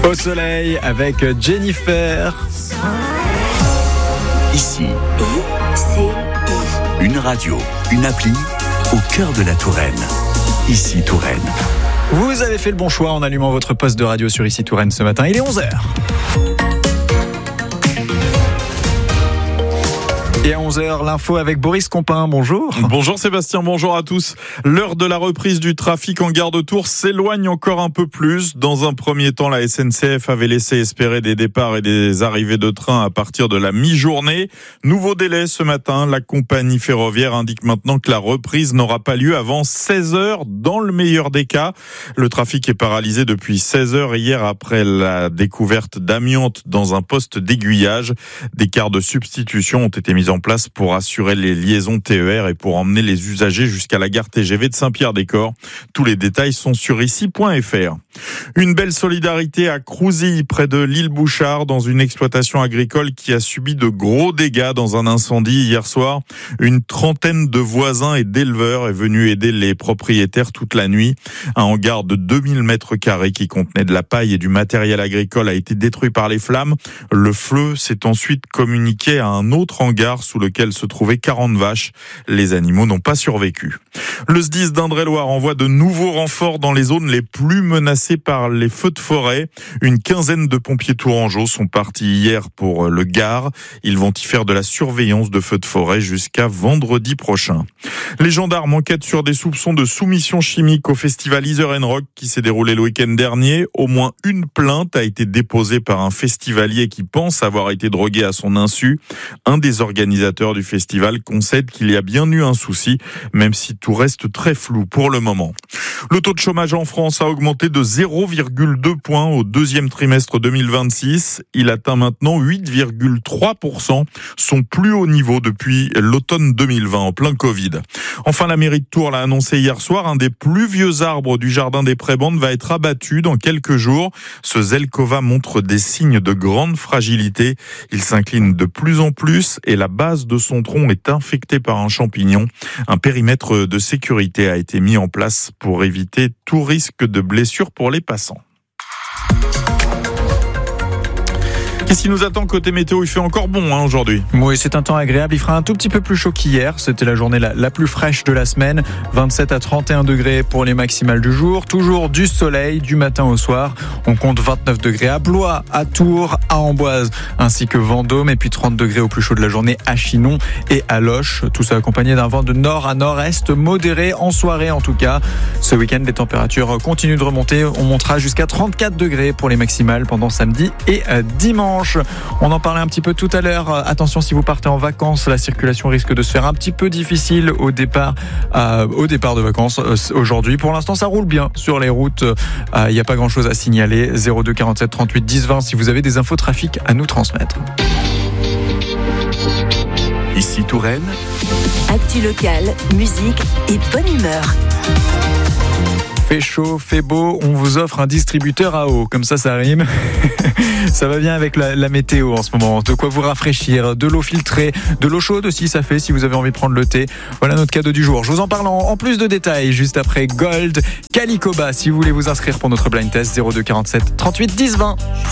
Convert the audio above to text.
Au soleil avec Jennifer. Ici, une radio, une appli au cœur de la Touraine. Ici Touraine. Vous avez fait le bon choix en allumant votre poste de radio sur Ici Touraine ce matin. Il est 11h. Et à 11h, l'info avec Boris Compin. Bonjour. Bonjour Sébastien, bonjour à tous. L'heure de la reprise du trafic en gare de Tours s'éloigne encore un peu plus. Dans un premier temps, la SNCF avait laissé espérer des départs et des arrivées de train à partir de la mi-journée. Nouveau délai ce matin, la compagnie ferroviaire indique maintenant que la reprise n'aura pas lieu avant 16h dans le meilleur des cas. Le trafic est paralysé depuis 16h hier après la découverte d'amiante dans un poste d'aiguillage. Des cars de substitution ont été mis en place pour assurer les liaisons TER et pour emmener les usagers jusqu'à la gare TGV de Saint-Pierre-des-Corps. Tous les détails sont sur ici.fr. Une belle solidarité à Crouzilles, près de l'île Bouchard, dans une exploitation agricole qui a subi de gros dégâts dans un incendie hier soir. Une trentaine de voisins et d'éleveurs est venu aider les propriétaires toute la nuit. Un hangar de 2000 mètres carrés qui contenait de la paille et du matériel agricole a été détruit par les flammes. Le feu s'est ensuite communiqué à un autre hangar sous lequel se trouvaient 40 vaches. Les animaux n'ont pas survécu. Le SDIS d'Indre-et-Loire envoie de nouveaux renforts dans les zones les plus menacées par les feux de forêt. Une quinzaine de pompiers tourangeaux sont partis hier pour le Gard. Ils vont y faire de la surveillance de feux de forêt jusqu'à vendredi prochain. Les gendarmes enquêtent sur des soupçons de soumission chimique au festival Iser & Rock qui s'est déroulé le week-end dernier. Au moins une plainte a été déposée par un festivalier qui pense avoir été drogué à son insu. Un des organisateurs du festival concède qu'il y a bien eu un souci, même si tout reste très flou pour le moment. Le taux de chômage en France a augmenté de 0,2 points au deuxième trimestre 2026. Il atteint maintenant 8,3%, son plus haut niveau depuis l'automne 2020, en plein Covid. Enfin, la mairie de Tours l'a annoncé hier soir, un des plus vieux arbres du jardin des Prébendes va être abattu dans quelques jours. Ce Zelkova montre des signes de grande fragilité. Il s'incline de plus en plus et la base de son tronc est infectée par un champignon. Un périmètre de sécurité a été mis en place pour éviter tout risque de blessure pour les passants. Qu'est-ce qui nous attend côté météo? Il fait encore bon aujourd'hui. Oui, c'est un temps agréable. Il fera un tout petit peu plus chaud qu'hier. C'était la journée la plus fraîche de la semaine. 27 à 31 degrés pour les maximales du jour. Toujours du soleil du matin au soir. On compte 29 degrés à Blois, à Tours, à Amboise, ainsi que Vendôme. Et puis 30 degrés au plus chaud de la journée à Chinon et à Loches. Tout ça accompagné d'un vent de nord à nord-est modéré en soirée en tout cas. Ce week-end, les températures continuent de remonter. On montera jusqu'à 34 degrés pour les maximales pendant samedi et dimanche. On en parlait un petit peu tout à l'heure. Attention, si vous partez en vacances, la circulation risque de se faire un petit peu difficile au départ de vacances aujourd'hui. Pour l'instant, ça roule bien sur les routes. Il n'y a pas grand-chose à signaler. 02 47 38 10 20 si vous avez des infos trafic à nous transmettre. Ici Touraine. Actu locale, musique et bonne humeur. Fait chaud, fait beau, on vous offre un distributeur à eau. Comme ça rime. Ça va bien avec la météo en ce moment. De quoi vous rafraîchir, de l'eau filtrée, de l'eau chaude aussi, ça fait si vous avez envie de prendre le thé. Voilà notre cadeau du jour. Je vous en parle en plus de détails juste après Gold, Calicoba. Si vous voulez vous inscrire pour notre blind test, 02 47 38 10 20.